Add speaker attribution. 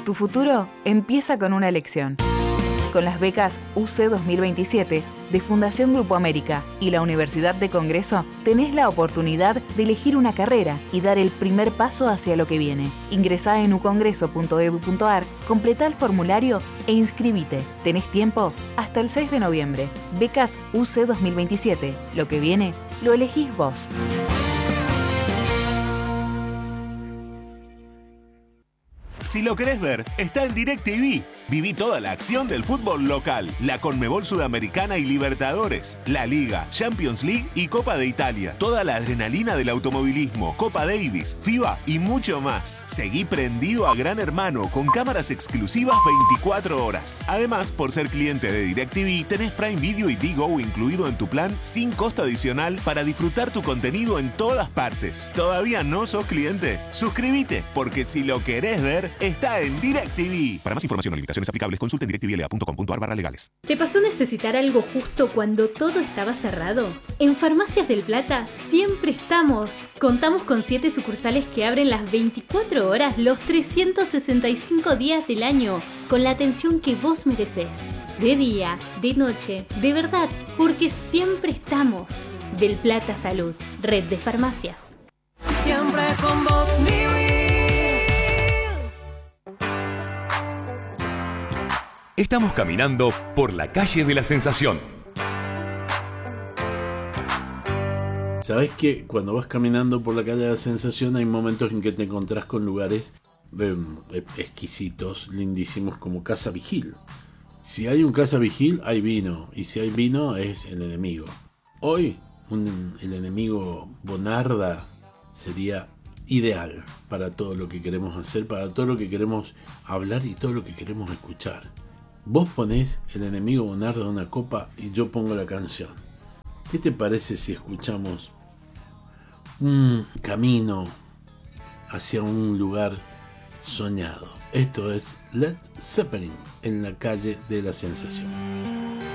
Speaker 1: Tu futuro empieza con una elección. Con las becas UC 2027 de Fundación Grupo América y la Universidad de Congreso, tenés la oportunidad de elegir una carrera y dar el primer paso hacia lo que viene. Ingresá en ucongreso.edu.ar, completá el formulario e inscribite. Tenés tiempo hasta el 6 de noviembre. Becas UC 2027. Lo que viene, lo elegís vos.
Speaker 2: Si lo querés ver, está en DirecTV. Viví toda la acción del fútbol local, la Conmebol Sudamericana y Libertadores, la Liga, Champions League y Copa de Italia. Toda la adrenalina del automovilismo, Copa Davis, FIBA y mucho más. Seguí prendido a Gran Hermano con cámaras exclusivas 24 horas. Además, por ser cliente de DirecTV, tenés Prime Video y Digo incluido en tu plan sin costo adicional para disfrutar tu contenido en todas partes. ¿Todavía no sos cliente? Suscríbete, porque si lo querés ver, está en DirecTV. Para más información o limitaciones aplicables, consulten directvla.com.ar/legales.
Speaker 3: ¿Te pasó necesitar algo justo cuando todo estaba cerrado? En Farmacias del Plata siempre estamos. Contamos con 7 sucursales que abren las 24 horas los 365 días del año, con la atención que vos merecés. De día, de noche, de verdad, porque siempre estamos. Del Plata Salud, red de farmacias.
Speaker 4: Siempre con vos,
Speaker 5: Estamos caminando por la calle de la sensación.
Speaker 6: ¿Sabés que cuando vas caminando por la calle de la sensación hay momentos en que te encontrás con lugares exquisitos, lindísimos, como Casa Vigil? Si hay un Casa Vigil, hay vino. Y si hay vino, es el enemigo. Hoy, el enemigo Bonarda sería ideal para todo lo que queremos hacer, para todo lo que queremos hablar y todo lo que queremos escuchar. Vos ponés el enemigo Bonarda una copa y yo pongo la canción. ¿Qué te parece si escuchamos un camino hacia un lugar soñado? Esto es Led Zeppelin en la calle de la sensación.